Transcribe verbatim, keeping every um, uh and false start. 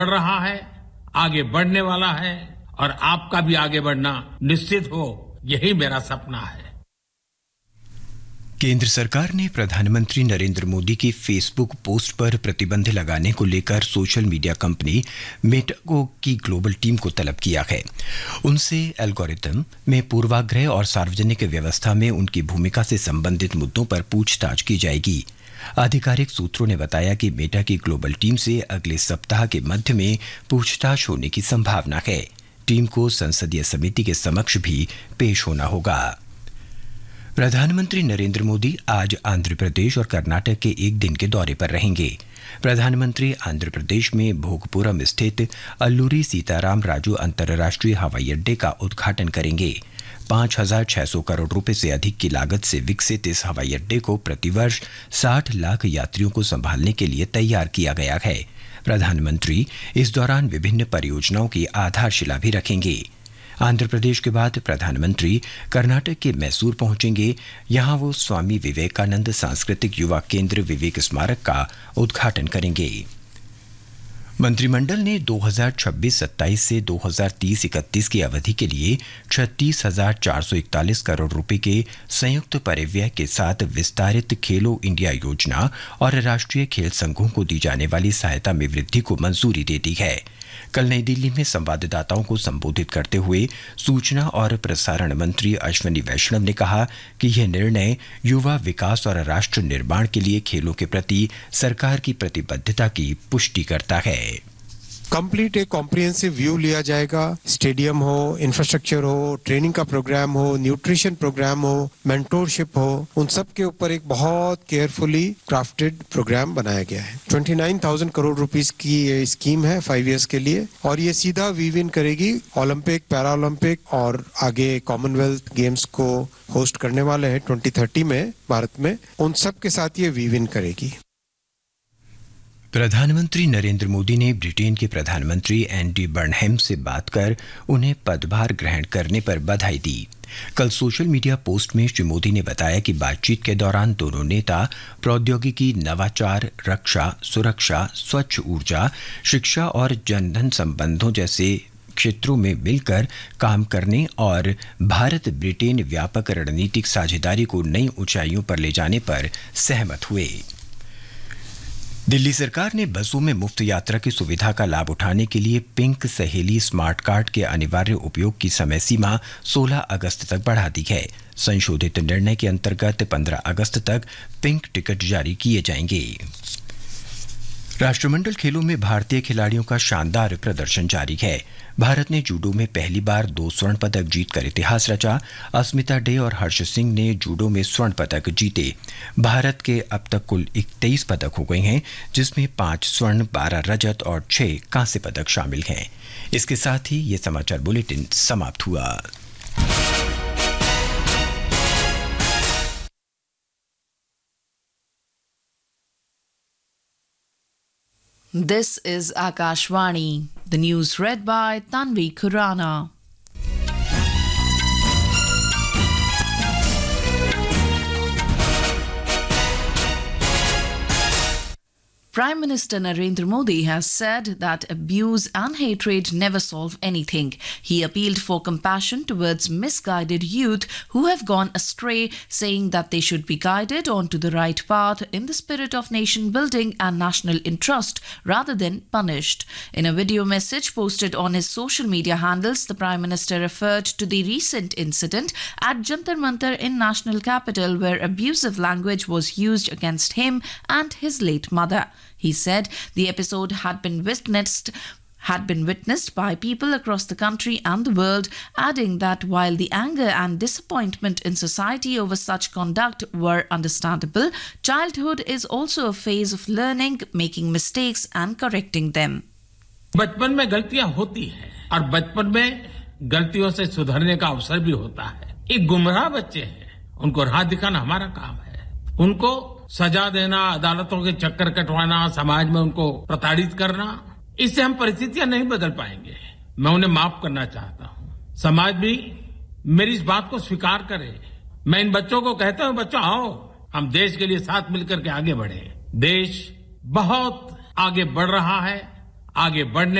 बढ़ रहा है, आगे बढ़ने वाला है और आपका भी आगे बढ़ना निश्चित हो, यही मेरा सपना है। केंद्र सरकार ने प्रधानमंत्री नरेंद्र मोदी की फेसबुक पोस्ट पर प्रतिबंध लगाने को लेकर सोशल मीडिया कंपनी मेटा की ग्लोबल टीम को तलब किया है। उनसे एल्गोरिथम में पूर्वाग्रह और सार्वजनिक व्यवस्था में उनकी भूमिका से संबंधित मुद्दों पर पूछताछ की जाएगी। आधिकारिक सूत्रों ने बताया कि मेटा की ग्लोबल टीम से अगले सप्ताह के मध्य में पूछताछ होने की संभावना है। टीम को संसदीय समिति के समक्ष भी पेश होना होगा। प्रधानमंत्री नरेंद्र मोदी आज आंध्र प्रदेश और कर्नाटक के एक दिन के दौरे पर रहेंगे। प्रधानमंत्री आंध्र प्रदेश में भोगपुरम स्थित अल्लूरी सीताराम राजू अंतर्राष्ट्रीय हवाई अड्डे का उद्घाटन करेंगे। पाँच हजार छह सौ करोड़ रुपए से अधिक की लागत से विकसित इस हवाई अड्डे को प्रतिवर्ष साठ लाख यात्रियों को संभालने के लिए तैयार किया गया है। प्रधानमंत्री इस दौरान विभिन्न परियोजनाओं की आधारशिला भी रखेंगे। आंध्र प्रदेश के बाद प्रधानमंत्री कर्नाटक के मैसूर पहुंचेंगे। यहां वो स्वामी विवेकानंद सांस्कृतिक युवा केंद्र विवेक स्मारक का उद्घाटन करेंगे। मंत्रिमंडल ने दो हज़ार छब्बीस सत्ताईस से दो हज़ार तीस इकतीस की अवधि के लिए छत्तीस हजार चार सौ इकतालीस करोड़ रुपए के संयुक्त परिव्यय के साथ विस्तारित खेलो इंडिया योजना और राष्ट्रीय खेल संघों को दी जाने वाली सहायता में वृद्धि को मंजूरी दे दी है। कल नई दिल्ली में संवाददाताओं को संबोधित करते हुए सूचना और प्रसारण मंत्री अश्विनी वैष्णव ने कहा कि यह निर्णय युवा विकास और राष्ट्र निर्माण के लिए खेलों के प्रति सरकार की प्रतिबद्धता की पुष्टि करता है। कंप्लीट एक कॉम्प्रिहेंसिव व्यू लिया जाएगा। स्टेडियम हो, इंफ्रास्ट्रक्चर हो, ट्रेनिंग का प्रोग्राम हो, न्यूट्रिशन प्रोग्राम हो, मेंटोरशिप हो, उन सब के ऊपर एक बहुत केयरफुली क्राफ्टेड प्रोग्राम बनाया गया है। उनतीस हज़ार करोड़ रुपीस की ये स्कीम है फाइव इयर्स के लिए और ये सीधा वीव इन करेगी ओलंपिक, पैरा ओलंपिक और आगे कॉमनवेल्थ गेम्स को होस्ट करने वाले हैं ट्वेंटी थर्टी में भारत में, उन सब के साथ ये वीव इन करेगी। प्रधानमंत्री नरेंद्र मोदी ने ब्रिटेन के प्रधानमंत्री एंडी बर्नहेम से बात कर उन्हें पदभार ग्रहण करने पर बधाई दी। कल सोशल मीडिया पोस्ट में श्री मोदी ने बताया कि बातचीत के दौरान दोनों नेता प्रौद्योगिकी, नवाचार, रक्षा, सुरक्षा, स्वच्छ ऊर्जा, शिक्षा और जनधन संबंधों जैसे क्षेत्रों में मिलकर काम करने और भारत ब्रिटेन व्यापक रणनीतिक साझेदारी को नई ऊंचाइयों पर ले जाने पर सहमत हुए। दिल्ली सरकार ने बसों में मुफ्त यात्रा की सुविधा का लाभ उठाने के लिए पिंक सहेली स्मार्ट कार्ड के अनिवार्य उपयोग की समय सीमा सोलह अगस्त तक बढ़ा दी है। संशोधित निर्णय के अंतर्गत पंद्रह अगस्त तक पिंक टिकट जारी किए जाएंगे। राष्ट्रमंडल खेलों में भारतीय खिलाड़ियों का शानदार प्रदर्शन जारी है। भारत ने जूडो में पहली बार दो स्वर्ण पदक जीतकर इतिहास रचा। अस्मिता डे और हर्ष सिंह ने जूडो में स्वर्ण पदक जीते। भारत के अब तक कुल तेईस पदक हो गए हैं, जिसमें पांच स्वर्ण, बारह रजत और छह कांस्य पदक शामिल हैं। इसके साथ ही ये समाचार बुलेटिन समाप्त हुआ। This is Akashvani. The news read by Tanvi Khurana. Prime Minister Narendra Modi has said that abuse and hatred never solve anything. He appealed for compassion towards misguided youth who have gone astray, saying that they should be guided onto the right path in the spirit of nation building and national interest rather than punished. In a video message posted on his social media handles, the Prime Minister referred to the recent incident at Jantar Mantar in national capital where abusive language was used against him and his late mother. He said the episode had been witnessed had been witnessed by people across the country and the world, adding that while the anger and disappointment in society over such conduct were understandable, childhood is also a phase of learning, making mistakes and correcting them. बचपन में गलतियां होती हैं और बचपन में गलतियों से सुधरने का अवसर भी होता है। एक गुमराह बच्चे हैं, उनको राह दिखाना हमारा काम है। उनको सजा देना, अदालतों के चक्कर कटवाना, समाज में उनको प्रताड़ित करना, इससे हम परिस्थितियां नहीं बदल पाएंगे। मैं उन्हें माफ करना चाहता हूं। समाज भी मेरी इस बात को स्वीकार करे। मैं इन बच्चों को कहता हूं, बच्चों आओ, हम देश के लिए साथ मिलकर के आगे बढ़े। देश बहुत आगे बढ़ रहा है, आगे बढ़ने